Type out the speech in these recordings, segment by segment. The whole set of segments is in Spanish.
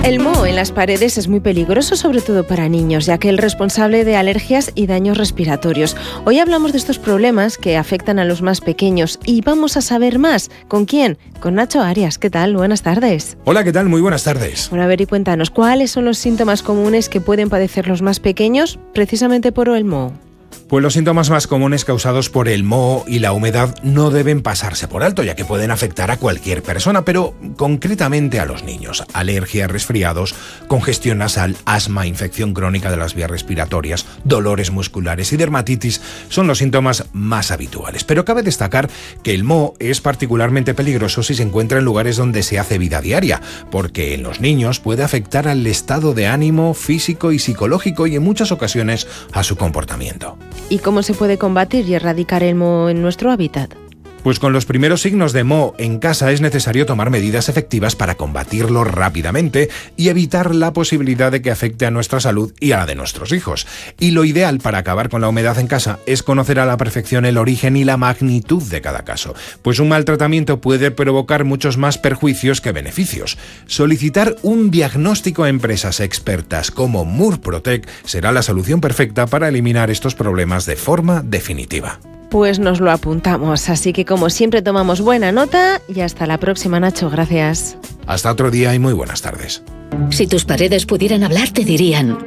El moho en las paredes es muy peligroso, sobre todo para niños, ya que es responsable de alergias y daños respiratorios. Hoy hablamos de estos problemas que afectan a los más pequeños y vamos a saber más. ¿Con quién? Con Nacho Arias. ¿Qué tal? Buenas tardes. Hola, ¿qué tal? Muy buenas tardes. Bueno, a ver, y cuéntanos, ¿cuáles son los síntomas comunes que pueden padecer los más pequeños precisamente por el moho? Pues los síntomas más comunes causados por el moho y la humedad no deben pasarse por alto, ya que pueden afectar a cualquier persona, pero concretamente a los niños. Alergia, resfriados, congestión nasal, asma, infección crónica de las vías respiratorias, dolores musculares y dermatitis son los síntomas más habituales. Pero cabe destacar que el moho es particularmente peligroso si se encuentra en lugares donde se hace vida diaria, porque en los niños puede afectar al estado de ánimo, físico y psicológico y en muchas ocasiones a su comportamiento. ¿Y cómo se puede combatir y erradicar el moho en nuestro hábitat? Pues con los primeros signos de moho en casa es necesario tomar medidas efectivas para combatirlo rápidamente y evitar la posibilidad de que afecte a nuestra salud y a la de nuestros hijos. Y lo ideal para acabar con la humedad en casa es conocer a la perfección el origen y la magnitud de cada caso, pues un mal tratamiento puede provocar muchos más perjuicios que beneficios. Solicitar un diagnóstico a empresas expertas como Murprotec será la solución perfecta para eliminar estos problemas de forma definitiva. Pues nos lo apuntamos, así que como siempre tomamos buena nota y hasta la próxima, Nacho, gracias. Hasta otro día y muy buenas tardes. Si tus paredes pudieran hablar, te dirían: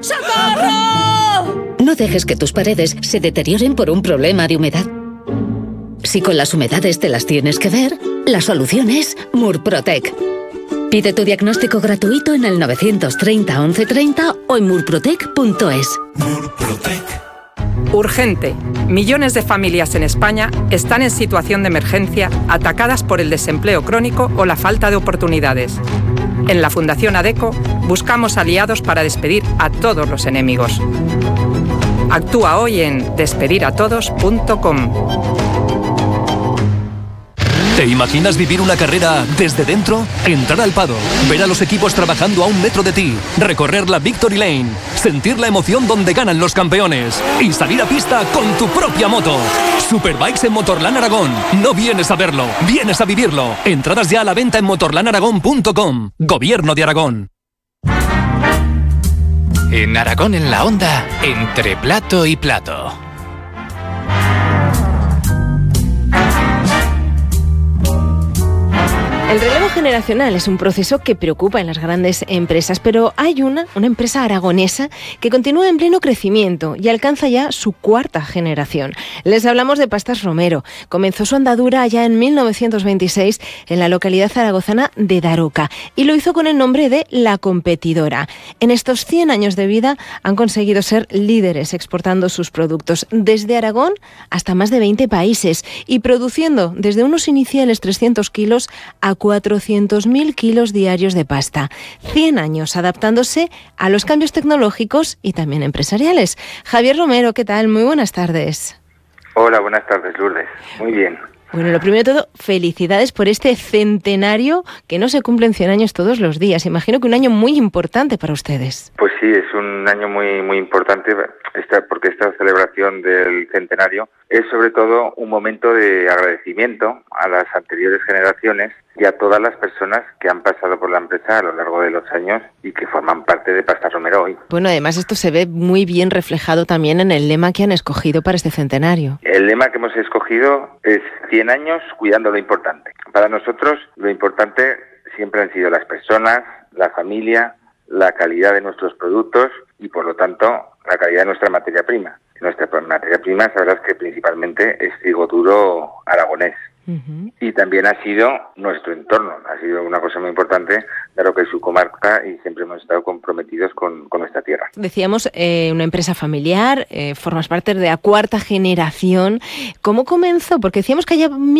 ¡socorro! No dejes que tus paredes se deterioren por un problema de humedad. Si con las humedades te las tienes que ver, la solución es Murprotec. Pide tu diagnóstico gratuito en el 930 1130 o en murprotec.es. Murprotec. Urgente. Millones de familias en España están en situación de emergencia, atacadas por el desempleo crónico o la falta de oportunidades. En la Fundación ADECO buscamos aliados para despedir a todos los enemigos. Actúa hoy en despediratodos.com. ¿Te imaginas vivir una carrera desde dentro? Entrar al paddock, ver a los equipos trabajando a un metro de ti, recorrer la Victory Lane, sentir la emoción donde ganan los campeones y salir a pista con tu propia moto. Superbikes en Motorland Aragón. No vienes a verlo, vienes a vivirlo. Entradas ya a la venta en motorlandaragón.com. Gobierno de Aragón. En Aragón en la Onda, entre plato y plato. El relevo generacional es un proceso que preocupa en las grandes empresas, pero hay una empresa aragonesa que continúa en pleno crecimiento y alcanza ya su cuarta generación. Les hablamos de Pastas Romero. Comenzó su andadura ya en 1926 en la localidad zaragozana de Daroca y lo hizo con el nombre de La Competidora. En estos 100 años de vida han conseguido ser líderes exportando sus productos desde Aragón hasta más de 20 países y produciendo desde unos iniciales 300 kilos a 400.000 kilos diarios de pasta. 100 años adaptándose a los cambios tecnológicos y también empresariales. Javier Romero, ¿qué tal? Muy buenas tardes. Hola, buenas tardes, Lourdes. Muy bien. Bueno, lo primero de todo, felicidades por este centenario que no se cumplen 100 años todos los días. Imagino que un año muy importante para ustedes. Pues sí, es un año muy importante porque esta celebración del centenario es sobre todo un momento de agradecimiento a las anteriores generaciones y a todas las personas que han pasado por la empresa a lo largo de los años y que forman parte de Pastas Romero hoy. Bueno, además esto se ve muy bien reflejado también en el lema que han escogido para este centenario. El lema que hemos escogido es 100 años cuidando lo importante. Para nosotros lo importante siempre han sido las personas, la familia, la calidad de nuestros productos y por lo tanto la calidad de nuestra materia prima. Nuestra materia prima, sabrás que principalmente es trigo duro aragonés. Uh-huh. Y también ha sido nuestro entorno, ha sido una cosa muy importante de lo que es su comarca y siempre hemos estado comprometidos con nuestra tierra. Decíamos, una empresa familiar, formas parte de la cuarta generación. ¿Cómo comenzó? Porque decíamos que ya en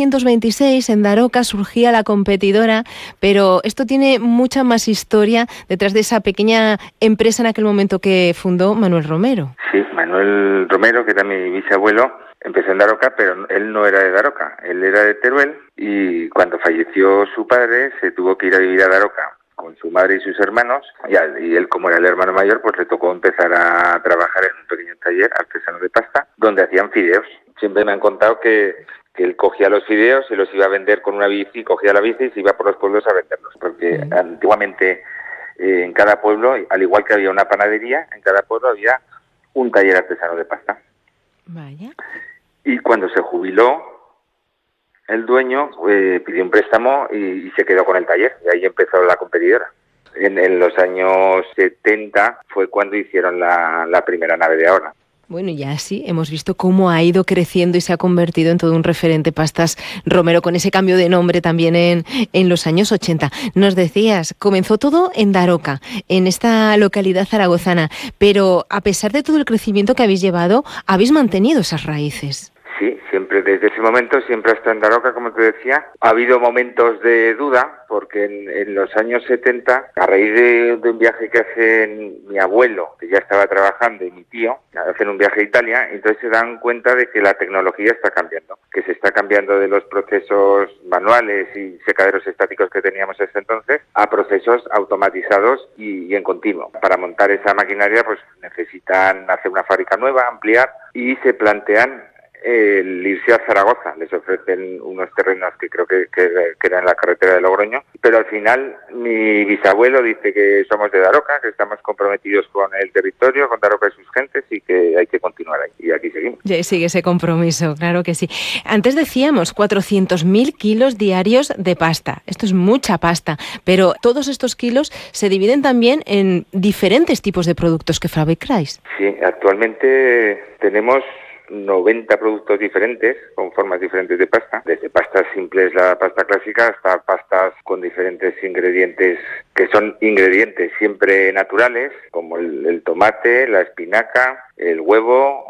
1926 en Daroca surgía La Competidora, pero esto tiene mucha más historia detrás de esa pequeña empresa en aquel momento que fundó Manuel Romero. Sí, Manuel Romero, que era mi bisabuelo, empezó en Daroca, pero él no era de Daroca, él era de Teruel y cuando falleció su padre se tuvo que ir a vivir a Daroca con su madre y sus hermanos y él, como era el hermano mayor, pues le tocó empezar a trabajar en un pequeño taller artesano de pasta donde hacían fideos. Siempre me han contado que él cogía los fideos y los iba a vender con una bici, cogía la bici y se iba por los pueblos a venderlos, porque antiguamente En cada pueblo, al igual que había una panadería, en cada pueblo había un taller artesano de pasta. Vaya. Y cuando se jubiló, el dueño pidió un préstamo y se quedó con el taller, y ahí empezó la competidora. En los años 70 fue cuando hicieron la primera nave de ahora. Bueno, ya sí, hemos visto cómo ha ido creciendo y se ha convertido en todo un referente Pastas Romero, con ese cambio de nombre también en los años 80. Nos decías, comenzó todo en Daroca, en esta localidad zaragozana, pero a pesar de todo el crecimiento que habéis llevado, habéis mantenido esas raíces. Sí, siempre desde ese momento, siempre hasta en Daroca, como te decía. Ha habido momentos de duda, porque en los años 70, a raíz de un viaje que hacen mi abuelo, que ya estaba trabajando, y mi tío, hacen un viaje a Italia, entonces se dan cuenta de que la tecnología está cambiando, que se está cambiando de los procesos manuales y secaderos estáticos que teníamos hasta entonces a procesos automatizados y en continuo. Para montar esa maquinaria, pues necesitan hacer una fábrica nueva, ampliar, y se plantean el irse a Zaragoza. Les ofrecen unos terrenos que creo que eran en la carretera de Logroño, pero al final mi bisabuelo dice que somos de Daroca, que estamos comprometidos con el territorio, con Daroca y sus gentes, y que hay que continuar ahí, y aquí seguimos. Ya sigue ese compromiso, claro que sí. Antes decíamos 400.000 kilos diarios de pasta. Esto es mucha pasta, pero todos estos kilos se dividen también en diferentes tipos de productos que fabricáis. Sí, actualmente tenemos 90 productos diferentes, con formas diferentes de pasta, desde pastas simples, la pasta clásica, hasta pastas con diferentes ingredientes, que son ingredientes siempre naturales, como el tomate, la espinaca, el huevo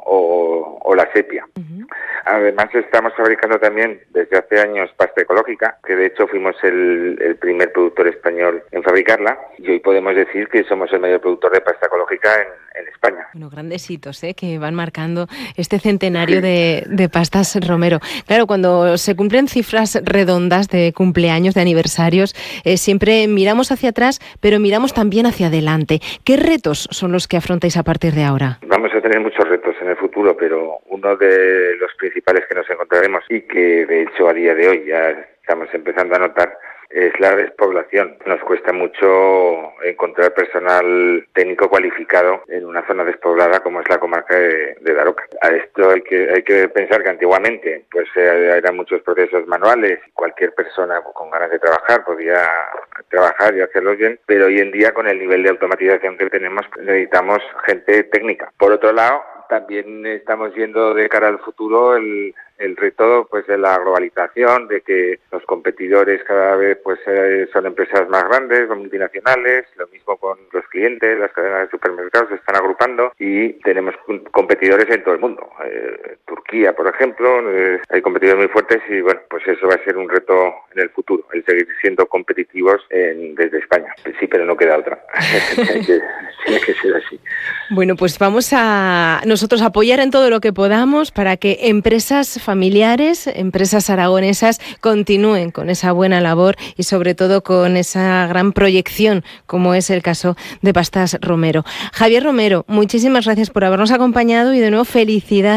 o la sepia. Uh-huh. Además estamos fabricando también desde hace años pasta ecológica, que de hecho fuimos el primer productor español en fabricarla, y hoy podemos decir que somos el mayor productor de pasta ecológica en España. Bueno, grandes hitos que van marcando este centenario de Pastas Romero. Claro, cuando se cumplen cifras redondas de cumpleaños, de aniversarios, siempre miramos hacia atrás, pero miramos también hacia adelante. ¿Qué retos son los que afrontáis a partir de ahora? Vamos a tener muchos retos en el futuro, pero uno de los principales que nos encontraremos, y que de hecho a día de hoy ya estamos empezando a notar, es la despoblación. Nos cuesta mucho encontrar personal técnico cualificado en una zona despoblada como es la comarca de Daroca. A esto hay que pensar que antiguamente pues eran muchos procesos manuales y cualquier persona con ganas de trabajar podía trabajar y hacerlo bien, pero hoy en día con el nivel de automatización que tenemos necesitamos gente técnica. Por otro lado, también estamos viendo de cara al futuro el reto pues de la globalización, de que los competidores cada vez pues son empresas más grandes, multinacionales, lo mismo con los clientes, las cadenas de supermercados se están agrupando y tenemos competidores en todo el mundo. Turquía, por ejemplo, hay competidores muy fuertes y bueno, pues eso va a ser un reto en el futuro, el seguir siendo competitivos desde España. Sí, pero no queda otra. Tiene que ser así. Bueno, pues vamos a nosotros apoyar en todo lo que podamos para que empresas familiares, empresas aragonesas continúen con esa buena labor y sobre todo con esa gran proyección como es el caso de Pastas Romero. Javier Romero, muchísimas gracias por habernos acompañado y de nuevo felicidades.